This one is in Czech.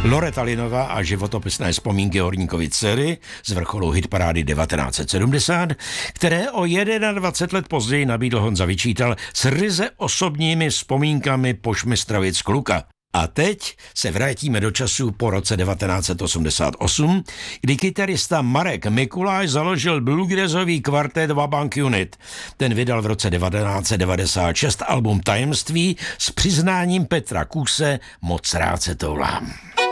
Loreta Lynová a životopisné vzpomínky horníkovy dcery z vrcholu hitparády 1970, které o 21 let později nabídl Honza Vyčítal s ryze osobními vzpomínkami Pošmistrovic kluka. A teď se vrátíme do času po roce 1988, kdy kytarista Marek Mikuláš založil bluegrassový kvartet Vabank Unit. Ten vydal v roce 1996 album Tajemství s přiznáním Petra Kůse Moc rád se toulám.